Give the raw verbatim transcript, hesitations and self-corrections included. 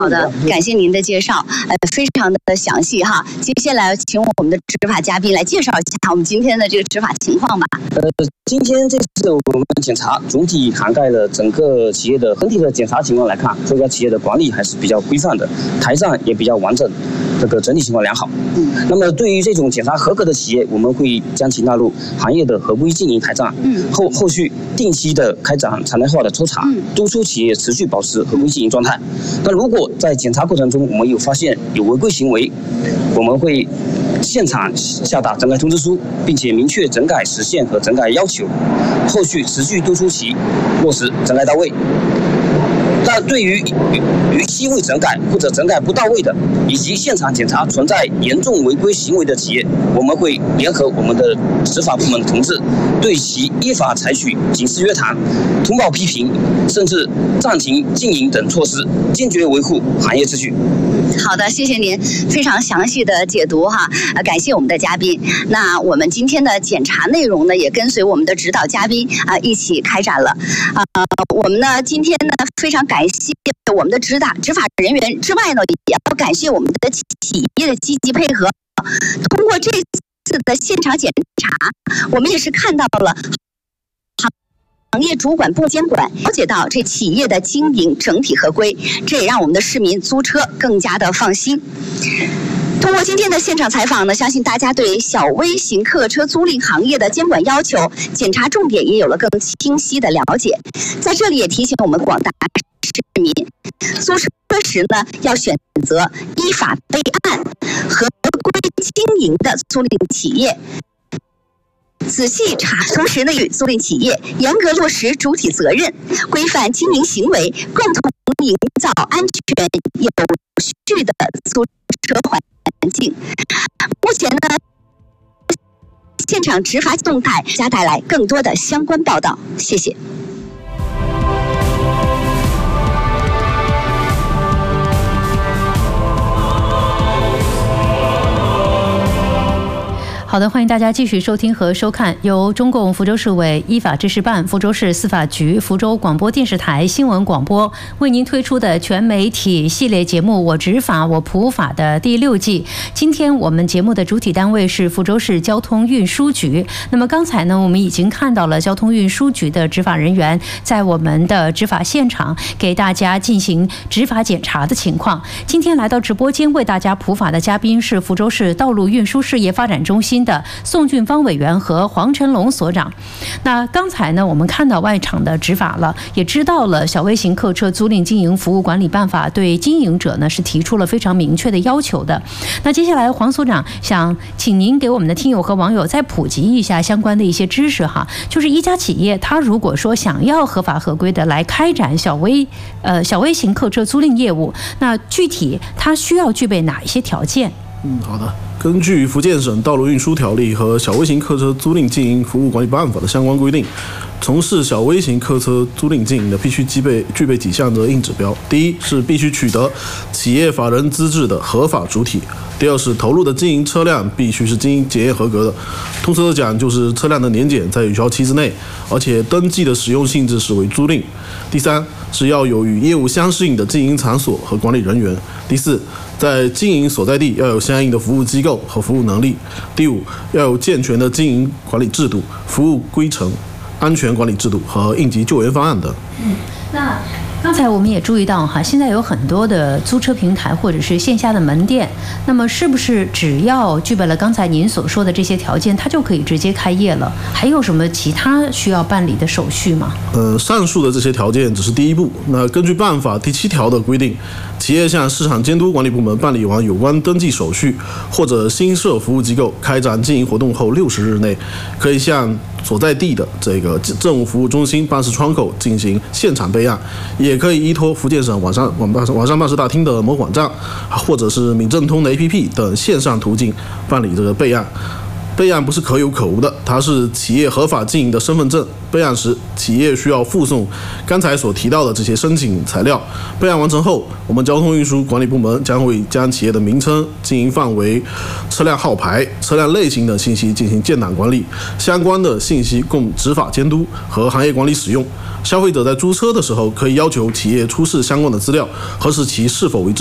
好的，感谢您的介绍，呃，非常的详细哈。接下来请我们的执法嘉宾来介绍一下我们今天的这个执法情况吧。 呃，今天这次我们检查总体涵盖了整个企业的整体的检查情况来看，这家企业的管理还是比较规范的，台账也比较完整，这个整体情况良好。嗯。那么对于这种检查合格的企业，我们会将其纳入行业的合规经营台账。嗯。后后续定期的开展常态化的抽查，嗯、督促企业持续保持合规经营状态。那如果在检查过程中我们有发现有违规行为，我们会现场下达整改通知书，并且明确整改时限和整改要求，后续持续督促其落实整改到位。但对于逾期未整改或者整改不到位的，以及现场检查存在严重违规行为的企业，我们会联合我们的执法部门同志，对其依法采取警示约谈、通报批评，甚至暂停经营等措施，坚决维护行业秩序。 好的，谢谢您非常详细的解读哈，呃，感谢我们的嘉宾。那我们今天的检查内容呢，也跟随我们的指导嘉宾啊、呃、一起开展了。啊、呃，我们呢今天呢非常感谢我们的执法执法人员之外呢，也要感谢我们的企业的积极配合。通过这次的现场检查，我们也是看到了行业主管部监管了解到这企业的经营整体合规，这也让我们的市民租车更加的放心。通过今天的现场采访呢，相信大家对小微型客车租赁行业的监管要求、检查重点也有了更清晰的了解。在这里也提醒我们广大市民，租车时呢要选择依法备案、合规经营的租赁企业。仔细查，同时呢，与租赁企业严格落实主体责任，规范经营行为，共同营造安全有序的租车环境。目前呢，现场执法动态加带来更多的相关报道。谢谢。 好的，欢迎大家继续收听和收看由中共福州市委依法治事办、福州市司法局、福州广播电视台新闻广播为您推出的全媒体系列节目《我执法我普法》的第六季。今天我们节目的主体单位是福州市交通运输局。那么刚才呢，我们已经看到了交通运输局的执法人员在我们的执法现场给大家进行执法检查的情况。今天来到直播间为大家普法的嘉宾是福州市道路运输事业发展中心的宋俊芳委员和黄成龙所长。那刚才呢，我们看到外场的执法了，也知道了小微型客车租赁经营服务管理办法对经营者呢是提出了非常明确的要求的。那接下来黄所长想请您给我们的听友和网友再普及一下相关的一些知识哈，就是一家企业它如果说想要合法合规的来开展小微呃小微型客车租赁业务，那具体它需要具备哪一些条件？ 嗯，好的。根据福建省道路运输条例和小微型客车租赁经营服务管理办法的相关规定，从事小微型客车租赁经营的必须具备具备几项的硬指标。第一是必须取得企业法人资质的合法主体；第二是投入的经营车辆必须是经营检验合格的，通俗的讲就是车辆的年检在有效期之内，而且登记的使用性质是为租赁；第三是要有与业务相适应的经营场所和管理人员；第四，在经营所在地要有相应的服务机构和服务能力；第五，要有健全的经营管理制度、服务规程、安全管理制度和应急救援方案等。 嗯，那刚才我们也注意到哈，现在有很多的租车平台或者是线下的门店，那么是不是只要具备了刚才您所说的这些条件，它就可以直接开业了？还有什么其他需要办理的手续吗？ 呃，上述的这些条件只是第一步。那根据办法第七条的规定，企业向市场监督管理部门办理完有关登记手续，或者新设服务机构开展经营活动后六十日内，可以向所在地的这个政务服务中心办事窗口进行现场备案，也可以依托福建省网上网办网上办事大厅的某网站，或者是闽政通的 A P P 等线上途径办理这个备案。 备案不是可有可无的，它是企业合法经营的身份证。备案时，企业需要附送刚才所提到的这些申请材料。备案完成后，我们交通运输管理部门将会将企业的名称、经营范围、车辆号牌、车辆类型等信息进行建档管理，相关的信息供执法监督和行业管理使用。消费者在租车的时候，可以要求企业出示相关的资料，核实其是否为正